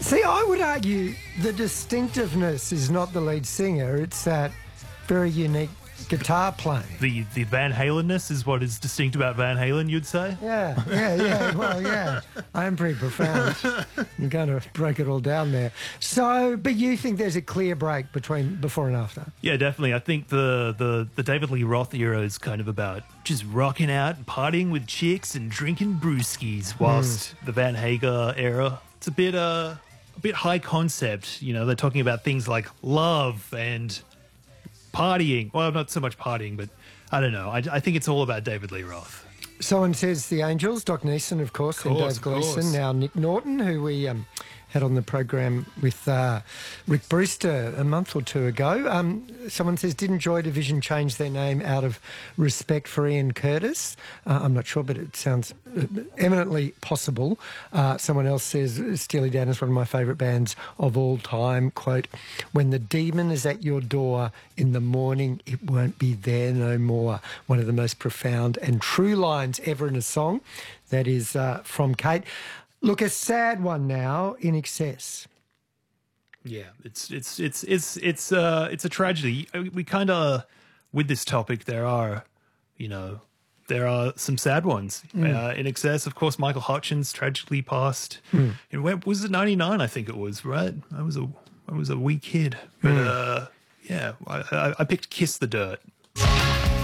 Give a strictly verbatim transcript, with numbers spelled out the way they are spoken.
See, I would argue the distinctiveness is not the lead singer, it's that very unique guitar playing. The the Van Halen-ness is what is distinct about Van Halen, you'd say? Yeah, yeah, yeah. Well, yeah. I am pretty profound. You're going to break it all down there. So, but you think there's a clear break between before and after? Yeah, definitely. I think the, the, the David Lee Roth era is kind of about just rocking out and partying with chicks and drinking brewskis, whilst mm. the Van Hagar era, it's a bit uh a bit high concept. You know, they're talking about things like love and partying. Well, not so much partying, but I don't know. I, I think it's all about David Lee Roth. Someone says the Angels, Doc Neeson, of course, of course and Dave Gleeson. Now Nick Norton, who we um, had on the program with uh, Rick Brewster a month or two ago. Um, someone says, didn't Joy Division change their name out of respect for Ian Curtis? Uh, I'm not sure, but it sounds eminently possible. Uh, someone else says, Steely Dan is one of my favourite bands of all time. Quote, when the demon is at your door in the morning, it won't be there no more. One of the most profound and true lines ever in a song. That is uh, from Kate. Look, a sad one now, In Excess. Yeah, it's it's it's it's it's uh it's a tragedy. We kind of, with this topic, there are, you know, there are some sad ones. Mm. Uh, In Excess, of course, Michael Hutchins tragically passed. Mm. It went, was it ninety-nine? I think it was, right? I was a I was a wee kid, but mm. uh, yeah, I, I, I picked Kiss the Dirt.